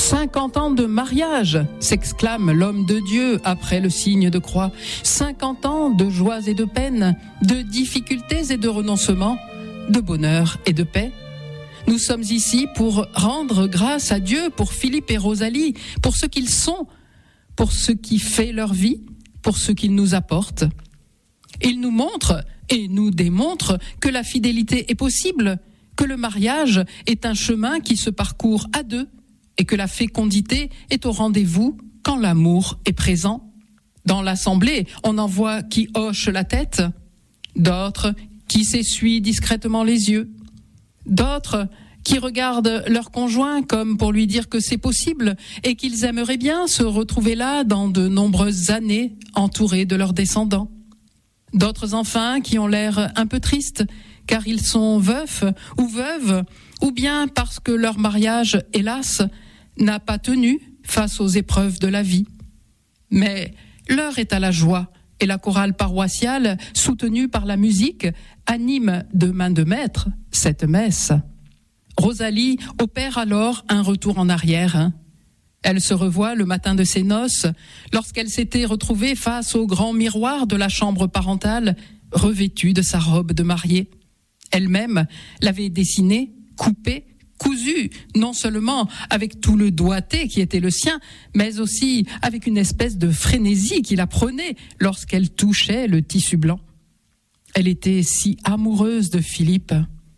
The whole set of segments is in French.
50 ans de mariage, s'exclame l'homme de Dieu après le signe de croix. 50 ans de joies et de peines, de difficultés et de renoncements, de bonheur et de paix. Nous sommes ici pour rendre grâce à Dieu pour Philippe et Rosalie, pour ce qu'ils sont, pour ce qui fait leur vie, pour ce qu'ils nous apportent. Ils nous montrent et nous démontrent que la fidélité est possible, que le mariage est un chemin qui se parcourt à deux et que la fécondité est au rendez-vous quand l'amour est présent. Dans l'assemblée, on en voit qui hochent la tête, d'autres qui s'essuient discrètement les yeux, d'autres qui regardent leur conjoint comme pour lui dire que c'est possible et qu'ils aimeraient bien se retrouver là dans de nombreuses années, entourés de leurs descendants. D'autres enfin qui ont l'air un peu tristes car ils sont veufs ou veuves, ou bien parce que leur mariage, hélas, n'a pas tenu face aux épreuves de la vie. Mais l'heure est à la joie et la chorale paroissiale, soutenue par la musique, anime de main de maître cette messe. Rosalie opère alors un retour en arrière. Elle se revoit le matin de ses noces, lorsqu'elle s'était retrouvée face au grand miroir de la chambre parentale, revêtue de sa robe de mariée. Elle-même l'avait dessinée, coupée, cousue, non seulement avec tout le doigté qui était le sien, mais aussi avec une espèce de frénésie qui la prenait lorsqu'elle touchait le tissu blanc. Elle était si amoureuse de Philippe.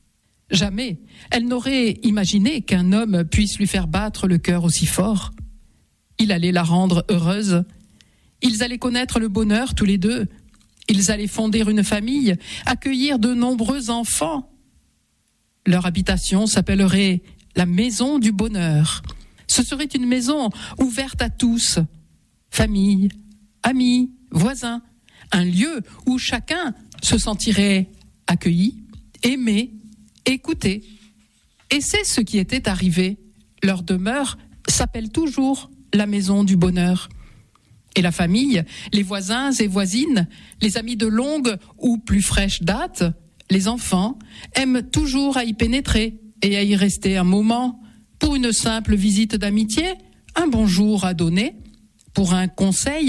Jamais elle n'aurait imaginé qu'un homme puisse lui faire battre le cœur aussi fort. Il allait la rendre heureuse. Ils allaient connaître le bonheur tous les deux. Ils allaient fonder une famille, accueillir de nombreux enfants. Leur habitation s'appellerait la maison du bonheur. Ce serait une maison ouverte à tous, famille, amis, voisins, un lieu où chacun se sentirait accueilli, aimé, écouté. Et c'est ce qui était arrivé. Leur demeure s'appelle toujours la maison du bonheur. Et la famille, les voisins et voisines, les amis de longue ou plus fraîche date, les enfants, aiment toujours à y pénétrer et à y rester un moment, pour une simple visite d'amitié, un bonjour à donner, pour un conseil